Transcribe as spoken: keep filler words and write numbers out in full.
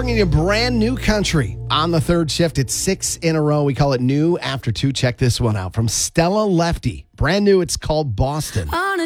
bringing you brand new country on the third shift. It's six in a row. We call it new after two. Check this one out from Stella Lefty. Brand new. It's called Boston.